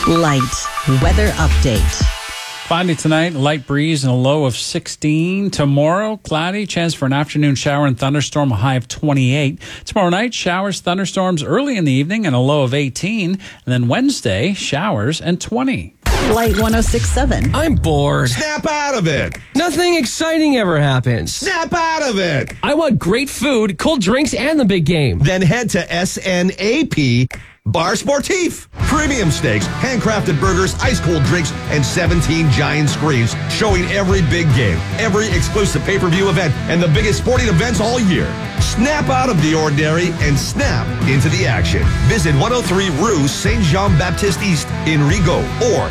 Light weather update. Finally tonight, light breeze and a low of 16. Tomorrow, cloudy, chance for an afternoon shower and thunderstorm, a high of 28. Tomorrow night, showers, thunderstorms early in the evening and a low of 18. And then Wednesday, showers and 20. Light 106.7. I'm bored. Snap out of it. Nothing exciting ever happens. Snap out of it. I want great food, cold drinks, and the big game. Then head to SNAP Bar Sportif. Premium steaks, handcrafted burgers, ice-cold drinks, and 17 giant screens showing every big game, every exclusive pay-per-view event, and the biggest sporting events all year. Snap out of the ordinary and snap into the action. Visit 103 Rue Saint-Jean-Baptiste East in Rigaud or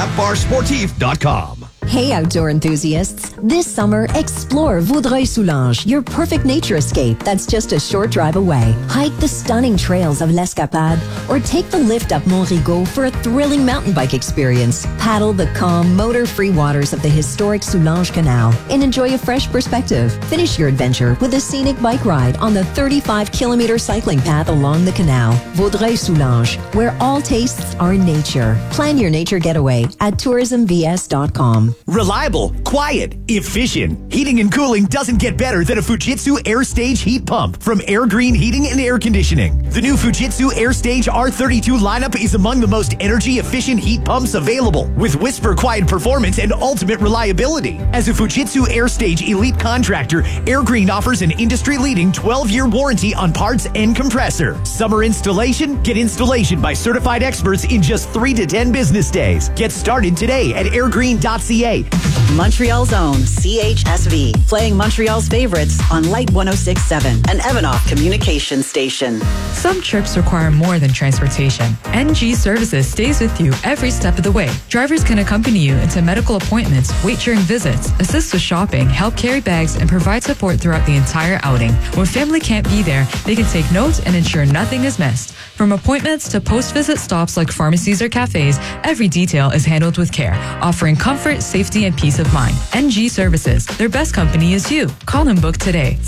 snapbarsportif.com. Hey, outdoor enthusiasts. This summer, explore Vaudreuil-Soulanges, your perfect nature escape that's just a short drive away. Hike the stunning trails of l'Escapade or take the lift up Mont Rigaud for a thrilling mountain bike experience. Paddle the calm, motor-free waters of the historic Soulanges Canal and enjoy a fresh perspective. Finish your adventure with a scenic bike ride on the 35-kilometer cycling path along the canal. Vaudreuil-Soulanges, where all tastes are nature. Plan your nature getaway at tourismvs.com. Reliable, quiet, efficient. Heating and cooling doesn't get better than a Fujitsu AirStage heat pump from Air Green Heating and Air Conditioning. The new Fujitsu AirStage R32 lineup is among the most energy-efficient heat pumps available, with whisper-quiet performance and ultimate reliability. As a Fujitsu AirStage elite contractor, Air Green offers an industry-leading 12-year warranty on parts and compressor. Summer installation? Get installation by certified experts in just 3 to 10 business days. Get started today at airgreen.ca. Montreal's own CHSV, playing Montreal's favorites on Light 106.7, an Evanoff communication station. Some trips require more than transportation. NG Services stays with you every step of the way. Drivers can accompany you into medical appointments, wait during visits, assist with shopping, help carry bags, and provide support throughout the entire outing. When family can't be there, they can take notes and ensure nothing is missed. From appointments to post-visit stops like pharmacies or cafes, every detail is handled with care, offering comfort, safety, and peace of mind. NG Services, their best company is you. Call and book today,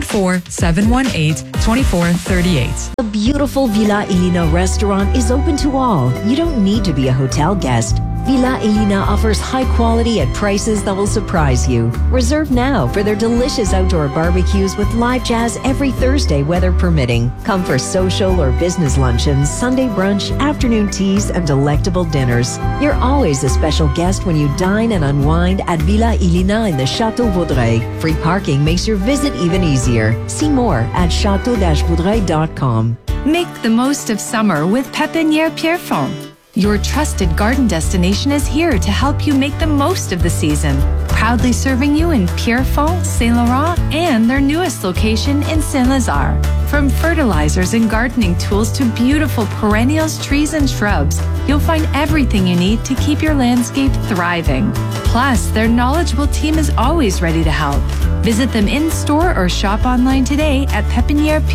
514-718-2438. The beautiful Villa Elina restaurant is open to all. You don't need to be a hotel guest. Villa Elina offers high quality at prices that will surprise you. Reserve now for their delicious outdoor barbecues with live jazz every Thursday, weather permitting. Come for social or business luncheons, Sunday brunch, afternoon teas, and delectable dinners. You're always a special guest when you dine and unwind at Villa Elina in the Chateau Vaudreuil. Free parking makes your visit even easier. See more at chateau-vaudreuil.com. Make the most of summer with Pépinière Pierrefonds. Your trusted garden destination is here to help you make the most of the season. Proudly serving you in Pierrefonds, Saint Laurent, and their newest location in Saint-Lazare. From fertilizers and gardening tools to beautiful perennials, trees, and shrubs, you'll find everything you need to keep your landscape thriving. Plus, their knowledgeable team is always ready to help. Visit them in-store or shop online today at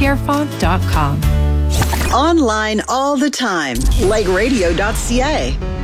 pepinierepierrefonds.com. Online all the time. LightRadio.ca.